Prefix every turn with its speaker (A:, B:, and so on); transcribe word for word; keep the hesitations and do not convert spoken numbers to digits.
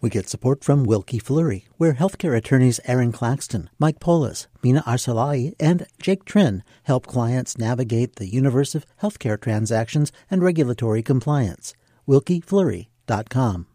A: We get support from Wilkie Fleury, where healthcare attorneys Aaron Claxton, Mike Polis, Mina Arsalai, and Jake Trin help clients navigate the universe of healthcare transactions and regulatory compliance. Wilkie Fleury dot com.